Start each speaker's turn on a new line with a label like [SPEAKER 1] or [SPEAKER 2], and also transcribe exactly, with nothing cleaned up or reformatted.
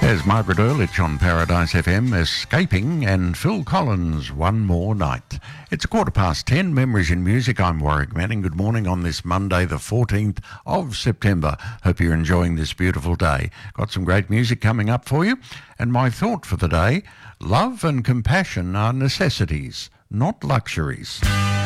[SPEAKER 1] There's Margaret Ehrlich on Paradise F M, Escaping, and Phil Collins, One More Night. It's a quarter past ten, Memories in Music. I'm Warwick Manning. Good morning on this Monday, the fourteenth of September. Hope you're enjoying this beautiful day. Got some great music coming up for you. And my thought for the day, love and compassion are necessities, not luxuries.